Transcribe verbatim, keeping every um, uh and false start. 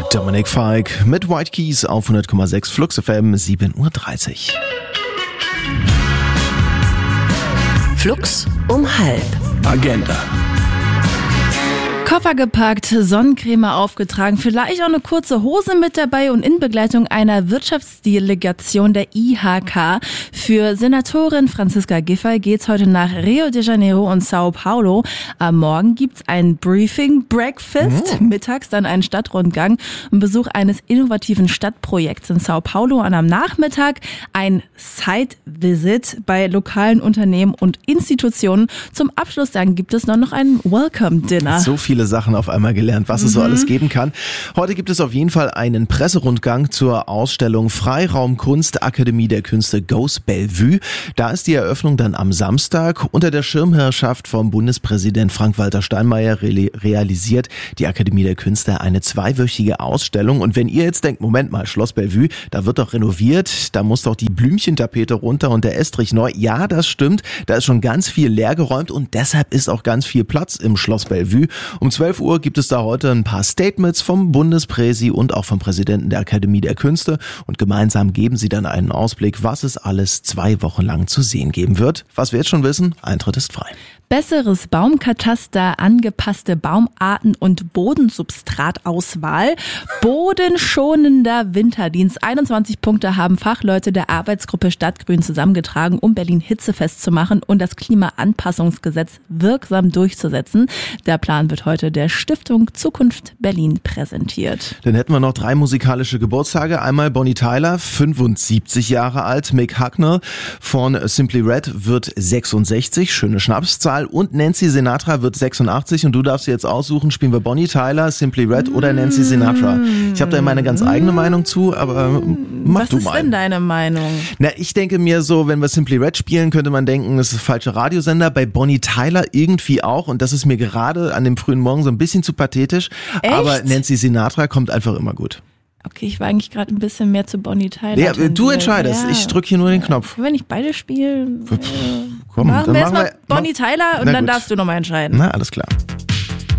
Dominic Fike mit White Keys auf hundert Komma sechs Flux F M, sieben Uhr dreißig. Flux um halb. Agenda. Koffer gepackt, Sonnencreme aufgetragen, vielleicht auch eine kurze Hose mit dabei und in Begleitung einer Wirtschaftsdelegation der I H K. Für Senatorin Franziska Giffey geht's heute nach Rio de Janeiro und Sao Paulo. Am Morgen gibt's ein Briefing, Breakfast, mhm. mittags dann einen Stadtrundgang und Besuch eines innovativen Stadtprojekts in Sao Paulo und am Nachmittag ein Site-Visit bei lokalen Unternehmen und Institutionen. Zum Abschluss dann gibt es noch ein Welcome-Dinner. So viele Sachen auf einmal gelernt, was es so alles geben kann. Heute gibt es auf jeden Fall einen Presserundgang zur Ausstellung Freiraum Kunst Akademie der Künste Goes Bellevue. Da ist die Eröffnung dann am Samstag. Unter der Schirmherrschaft vom Bundespräsident Frank-Walter Steinmeier re- realisiert die Akademie der Künste eine zweiwöchige Ausstellung. Und wenn ihr jetzt denkt, Moment mal, Schloss Bellevue, da wird doch renoviert, da muss doch die Blümchentapete runter und der Estrich neu. Ja, das stimmt, da ist schon ganz viel leergeräumt und deshalb ist auch ganz viel Platz im Schloss Bellevue. Um zwölf Uhr gibt es da heute ein paar Statements vom Bundespräsi und auch vom Präsidenten der Akademie der Künste und gemeinsam geben sie dann einen Ausblick, was es alles zwei Wochen lang zu sehen geben wird. Was wir jetzt schon wissen, Eintritt ist frei. Besseres Baumkataster, angepasste Baumarten und Bodensubstratauswahl. Bodenschonender Winterdienst. einundzwanzig Punkte haben Fachleute der Arbeitsgruppe Stadtgrün zusammengetragen, um Berlin hitzefest zu machen und das Klimaanpassungsgesetz wirksam durchzusetzen. Der Plan wird heute der Stiftung Zukunft Berlin präsentiert. Dann hätten wir noch drei musikalische Geburtstage. Einmal Bonnie Tyler, fünfundsiebzig Jahre alt. Mick Hucknall von Simply Red wird sechsundsechzig, schöne Schnapszahl. Und Nancy Sinatra wird sechsundachtzig und du darfst dir jetzt aussuchen, spielen wir Bonnie Tyler, Simply Red oder Nancy Sinatra. Ich habe da meine ganz eigene Meinung zu, aber mach Was du mal. Was ist denn deine Meinung? Na, ich denke mir so, wenn wir Simply Red spielen, könnte man denken, das ist falscher Radiosender. Bei Bonnie Tyler irgendwie auch und das ist mir gerade an dem frühen Morgen so ein bisschen zu pathetisch. Echt? Aber Nancy Sinatra kommt einfach immer gut. Okay, ich war eigentlich gerade ein bisschen mehr zu Bonnie Tyler. Ja, du entscheidest. Ja. Ich drücke hier nur den Knopf. Wenn ich beide spiele, Komm, machen dann wir machen erstmal wir Bonnie Tyler und Na dann gut. darfst du nochmal entscheiden. Na, alles klar.